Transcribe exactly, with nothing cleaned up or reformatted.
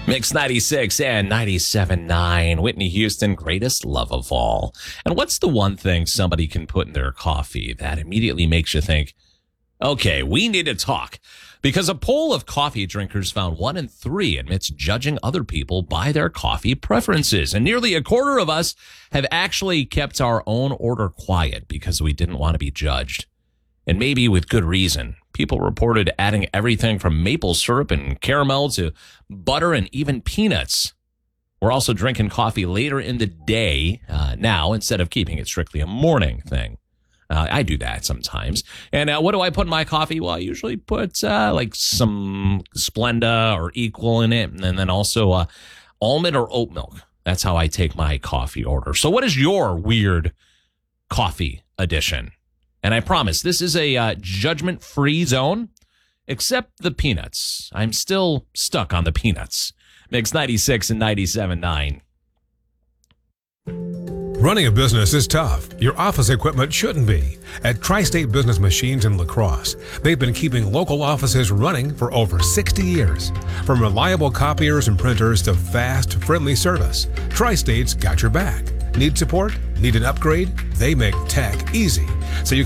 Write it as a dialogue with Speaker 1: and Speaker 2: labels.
Speaker 1: Mix ninety-six and ninety-seven point nine, Whitney Houston, greatest love of all. And what's the one thing somebody can put in their coffee that immediately makes you think, okay, we need to talk? Because a poll of coffee drinkers found one in three admits judging other people by their coffee preferences. And nearly a quarter of us have actually kept our own order quiet because we didn't want to be judged. And maybe with good reason. People reported adding everything from maple syrup and caramel to butter and even peanuts. We're also drinking coffee later in the day uh, now instead of keeping it strictly a morning thing. Uh, I do that sometimes. And uh, what do I put in my coffee? Well, I usually put uh, like some Splenda or Equal in it, and then also uh, almond or oat milk. That's how I take my coffee order. So what is your weird coffee addition? And I promise, this is a uh, judgment-free zone, except the peanuts. I'm still stuck on the peanuts. Mix ninety-six and ninety-seven point nine.
Speaker 2: Running a business is tough. Your office equipment shouldn't be. At Tri-State Business Machines in La Crosse, they've been keeping local offices running for over sixty years. From reliable copiers and printers to fast, friendly service, Tri-State's got your back. Need support? Need an upgrade? They make tech easy, so you